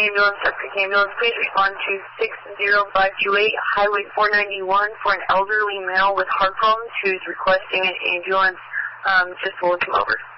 ambulance, Suffolk ambulance. Please respond to 60528 Highway 491 for an elderly male with heart problems who's requesting an ambulance just to look him over.